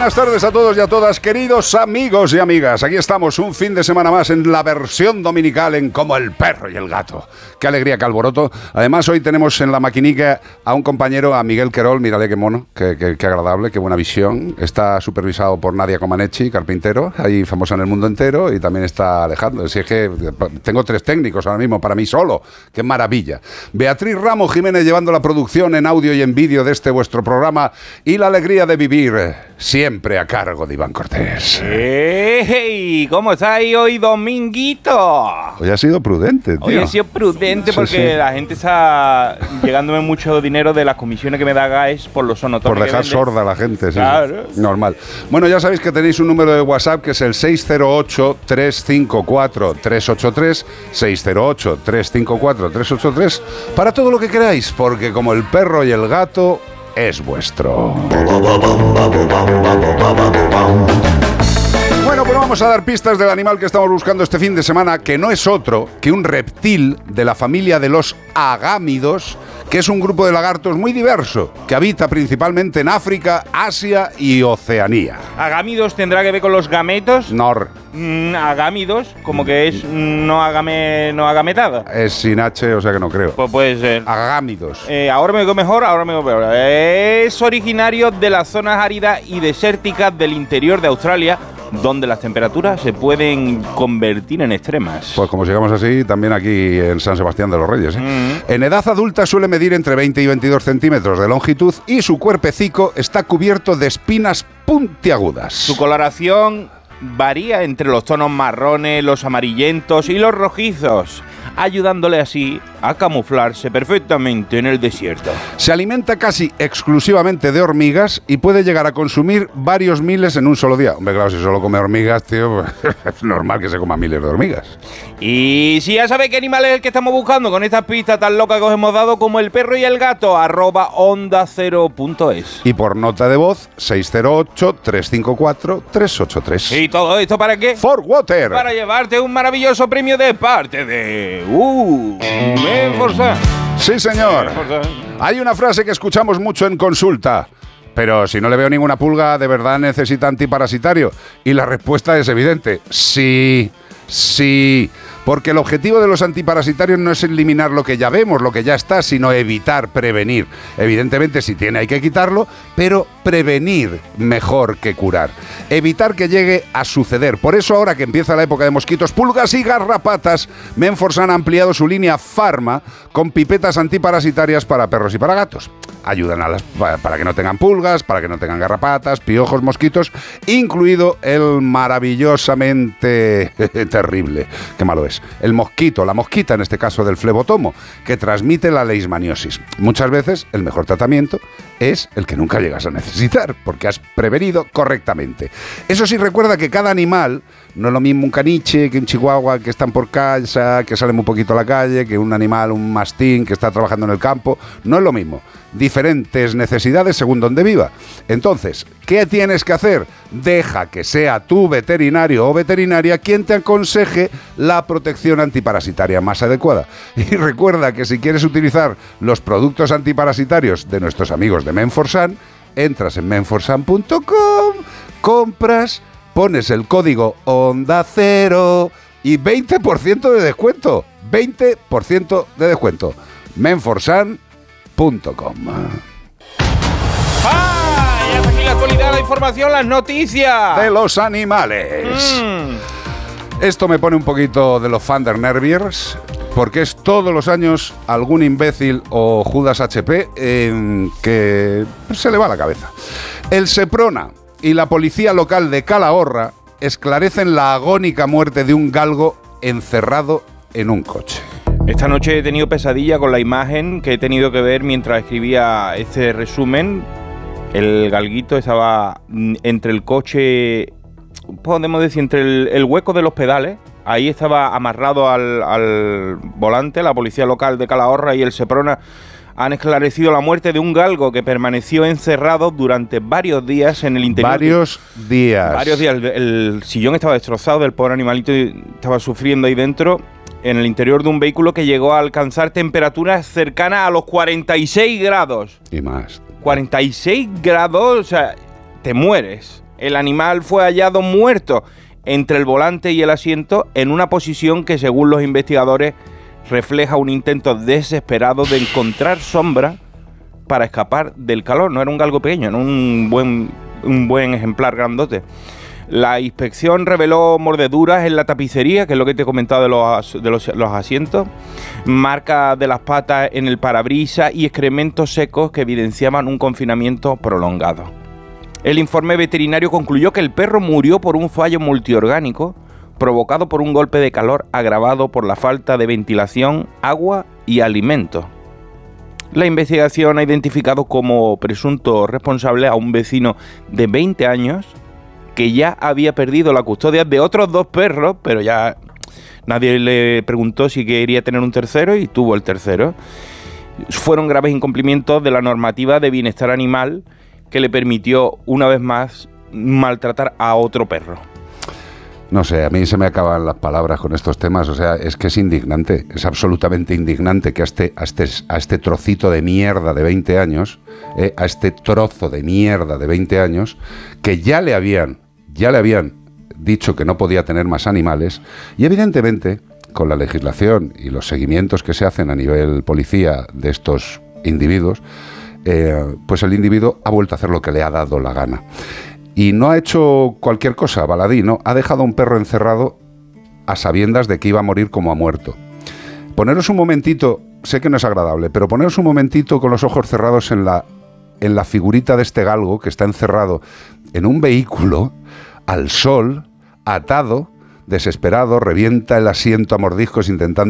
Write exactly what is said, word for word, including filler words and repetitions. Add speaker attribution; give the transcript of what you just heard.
Speaker 1: buenas tardes a todos y a todas, queridos amigos y amigas. Aquí estamos, un fin de semana más en la versión dominical en Como el perro y el gato. Qué alegría, qué alboroto. Además, hoy tenemos en la maquinica a un compañero, a Miguel Querol. Mírale qué mono, qué, qué, qué agradable, qué buena visión. Está supervisado por Nadia Comaneci, carpintero, ahí famosa en el mundo entero. Y también está Alejandro. Si es que tengo tres técnicos ahora mismo para mí solo. Qué maravilla. Beatriz Ramos Jiménez llevando la producción en audio y en vídeo de este vuestro programa. Y la alegría de vivir siempre a cargo de Iván Cortés.
Speaker 2: ¡Ey! ¿Cómo estáis hoy, dominguito?
Speaker 1: Hoy ha sido prudente, tío.
Speaker 2: Hoy he sido prudente porque sí, sí. La gente está llegándome mucho dinero de las comisiones que me da Gaes por los sonotones.
Speaker 1: Por dejar sorda a la gente, sí,
Speaker 2: claro.
Speaker 1: Sí. Normal. Bueno, ya sabéis que tenéis un número de WhatsApp que es el seis cero ocho, tres cinco cuatro, tres ocho tres, seis cero ocho, tres cinco cuatro, tres ocho tres, para todo lo que queráis, porque como el perro y el gato es vuestro. Bueno, pues vamos a dar pistas del animal que estamos buscando este fin de semana, que no es otro que un reptil de la familia de los agámidos, que es un grupo de lagartos muy diverso, que habita principalmente en África, Asia y Oceanía.
Speaker 2: ¿Agámidos tendrá que ver con los gametos?
Speaker 1: Nor.
Speaker 2: Mm, agámidos, como que es no, agame, no agametada.
Speaker 1: Es sin H, o sea que no creo.
Speaker 2: Pues puede ser.
Speaker 1: Agámidos.
Speaker 2: Eh, ahora me digo mejor, ahora me digo peor. Es originario de las zonas áridas y desérticas del interior de Australia, donde las temperaturas se pueden convertir en extremas.
Speaker 1: Pues como sigamos así, también aquí en San Sebastián de los Reyes. ¿eh? Mm. En edad adulta suele medir entre veinte y veintidós centímetros de longitud y su cuerpecico está cubierto de espinas puntiagudas.
Speaker 2: Su coloración varía entre los tonos marrones, los amarillentos y los rojizos, ayudándole así a camuflarse perfectamente en el desierto.
Speaker 1: Se alimenta casi exclusivamente de hormigas y puede llegar a consumir varios miles en un solo día. Hombre, claro, si solo come hormigas, tío, pues, es normal que se coma miles de hormigas.
Speaker 2: Y si ya sabe qué animal es el que estamos buscando con estas pistas tan locas que os hemos dado, como el perro y el gato, arroba onda cero punto es.
Speaker 1: Y por nota de voz, seis cero ocho, tres cinco cuatro, tres ocho tres.
Speaker 2: ¿Y todo esto para qué?
Speaker 1: For Water.
Speaker 2: Para llevarte un maravilloso premio de parte de... Uh, Menforsan.
Speaker 1: Sí, señor.
Speaker 2: Menforsan.
Speaker 1: Hay una frase que escuchamos mucho en consulta. Pero si no le veo ninguna pulga, ¿de verdad necesita antiparasitario? Y la respuesta es evidente. Sí, sí. Porque el objetivo de los antiparasitarios no es eliminar lo que ya vemos, lo que ya está, sino evitar, prevenir. Evidentemente, si tiene hay que quitarlo, pero prevenir mejor que curar. Evitar que llegue a suceder. Por eso ahora que empieza la época de mosquitos, pulgas y garrapatas, Menforsan ha ampliado su línea Pharma con pipetas antiparasitarias para perros y para gatos. Ayudan a las, para que no tengan pulgas, para que no tengan garrapatas, piojos, mosquitos, incluido el maravillosamente terrible, qué malo es, el mosquito, la mosquita en este caso del flebotomo, que transmite la leishmaniosis. Muchas veces el mejor tratamiento es el que nunca llegas a necesitar, porque has prevenido correctamente. Eso sí, recuerda que cada animal, no es lo mismo un caniche que un chihuahua que están por casa, que salen muy poquito a la calle, que un animal, un mastín que está trabajando en el campo, no es lo mismo. Diferentes necesidades según donde viva. Entonces, ¿qué tienes que hacer? Deja que sea tu veterinario o veterinaria quien te aconseje la protección antiparasitaria más adecuada. Y recuerda que si quieres utilizar los productos antiparasitarios de nuestros amigos de Menforsan, entras en menforsan punto com, compras, pones el código Onda Cero y veinte por ciento de descuento. veinte por ciento de descuento. Menforsan punto com.
Speaker 2: ¡Ah! Y hasta aquí la actualidad, la información, las noticias
Speaker 1: de los animales. Mm. Esto me pone un poquito de los Fandernerviers, porque es todos los años algún imbécil o Judas H P eh, que se le va la cabeza. El Seprona y la policía local de Calahorra esclarecen la agónica muerte de un galgo encerrado en un coche.
Speaker 2: Esta noche he tenido pesadilla con la imagen que he tenido que ver mientras escribía este resumen. El galguito estaba entre el coche, podemos decir, entre el, el hueco de los pedales. Ahí estaba amarrado al, al volante. La policía local de Calahorra y el Seprona han esclarecido la muerte de un galgo que permaneció encerrado durante varios días en el interior.
Speaker 1: Varios
Speaker 2: de,
Speaker 1: días.
Speaker 2: Varios días. El, el sillón estaba destrozado, el pobre animalito estaba sufriendo ahí dentro, en el interior de un vehículo que llegó a alcanzar temperaturas cercanas a los cuarenta y seis grados.
Speaker 1: Y más.
Speaker 2: cuarenta y seis grados, o sea, te mueres El animal fue hallado muerto entre el volante y el asiento en una posición que, según los investigadores, refleja un intento desesperado de encontrar sombra para escapar del calor. No era un galgo pequeño, era un buen, un buen ejemplar grandote. La inspección reveló mordeduras en la tapicería, que es lo que te he comentado de los, de los, los asientos, marcas de las patas en el parabrisas y excrementos secos que evidenciaban un confinamiento prolongado. El informe veterinario concluyó que el perro murió por un fallo multiorgánico provocado por un golpe de calor agravado por la falta de ventilación, agua y alimentos. La investigación ha identificado como presunto responsable a un vecino de veinte años que ya había perdido la custodia de otros dos perros, pero ya nadie le preguntó si quería tener un tercero y tuvo el tercero. Fueron graves incumplimientos de la normativa de bienestar animal que le permitió una vez más maltratar a otro perro.
Speaker 1: No sé, a mí se me acaban las palabras con estos temas, o sea, es que es indignante, es absolutamente indignante que a este, a este, a este trocito de mierda de veinte años, eh, a este trozo de mierda de veinte años, que ya le habían, ya le habían dicho que no podía tener más animales, y evidentemente, con la legislación y los seguimientos que se hacen a nivel policía de estos individuos, eh, pues el individuo ha vuelto a hacer lo que le ha dado la gana. Y no ha hecho cualquier cosa, baladí, ¿no? Ha dejado a un perro encerrado a sabiendas de que iba a morir como ha muerto. Poneros un momentito, sé que no es agradable, pero poneros un momentito con los ojos cerrados en la, en la figurita de este galgo que está encerrado en un vehículo, al sol, atado, desesperado, revienta el asiento a mordiscos intentando